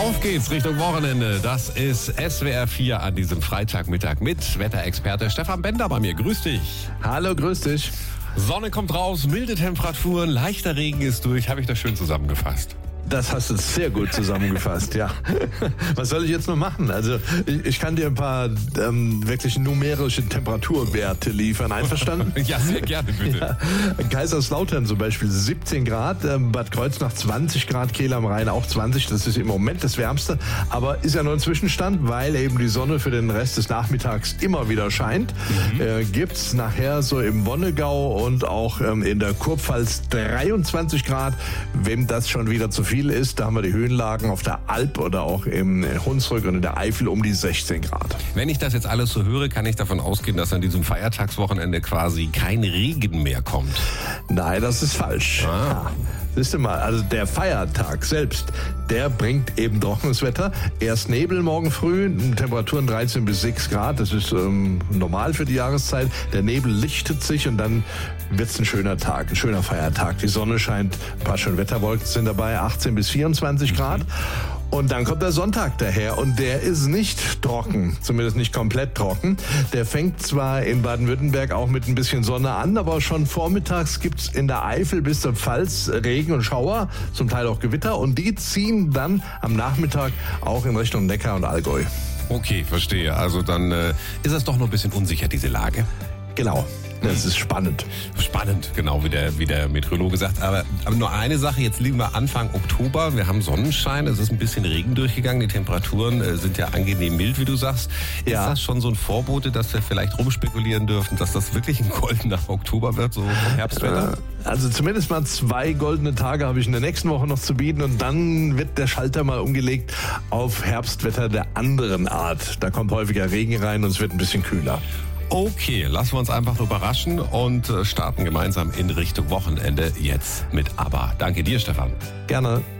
Auf geht's Richtung Wochenende. Das ist SWR 4 an diesem Freitagmittag mit Wetterexperte Stefan Bender bei mir. Grüß dich. Hallo, grüß dich. Sonne kommt raus, milde Temperaturen, leichter Regen ist durch. Habe ich das schön zusammengefasst? Das hast du sehr gut zusammengefasst, ja. Was soll ich jetzt noch machen? Also ich kann dir ein paar wirklich numerische Temperaturwerte liefern. Einverstanden? Ja, sehr gerne, bitte. Ja. Kaiserslautern zum Beispiel 17 Grad, Bad Kreuznach 20 Grad, Kehl am Rhein auch 20. Das ist im Moment das Wärmste. Aber ist ja nur ein Zwischenstand, weil eben die Sonne für den Rest des Nachmittags immer wieder scheint. Gibt's nachher so im Wonnegau und auch in der Kurpfalz 23 Grad. Wem das schon wieder zu viel ist, da haben wir die Höhenlagen auf der Alp oder auch im Hunsrück und in der Eifel um die 16 Grad. Wenn ich das jetzt alles so höre, kann ich davon ausgehen, dass an diesem Feiertagswochenende quasi kein Regen mehr kommt. Nein, das ist falsch. Ja. Siehst du mal, also der Feiertag selbst, der bringt eben trockenes Wetter. Erst Nebel morgen früh, Temperaturen 13 bis 6 Grad, das ist normal für die Jahreszeit. Der Nebel lichtet sich und dann wird's ein schöner Tag, ein schöner Feiertag. Die Sonne scheint, ein paar schöne Wetterwolken sind dabei, 18 bis 24 Grad. Und dann kommt der Sonntag daher und der ist nicht trocken, zumindest nicht komplett trocken. Der fängt zwar in Baden-Württemberg auch mit ein bisschen Sonne an, aber schon vormittags gibt's in der Eifel bis zur Pfalz Regen und Schauer, zum Teil auch Gewitter und die ziehen dann am Nachmittag auch in Richtung Neckar und Allgäu. Okay, verstehe. Also dann ist das doch noch ein bisschen unsicher, diese Lage. Genau. Das ist spannend. Spannend, genau, wie der Meteorologe sagt. Aber nur eine Sache, jetzt liegen wir Anfang Oktober, wir haben Sonnenschein, es ist ein bisschen Regen durchgegangen, die Temperaturen sind ja angenehm mild, wie du sagst. Ist das schon so ein Vorbote, dass wir vielleicht rumspekulieren dürfen, dass das wirklich ein goldener Oktober wird, so vom Herbstwetter? Also zumindest mal 2 goldene Tage habe ich in der nächsten Woche noch zu bieten und dann wird der Schalter mal umgelegt auf Herbstwetter der anderen Art. Da kommt häufiger Regen rein und es wird ein bisschen kühler. Okay, lassen wir uns einfach überraschen und starten gemeinsam in Richtung Wochenende jetzt mit ABBA. Danke dir, Stefan. Gerne.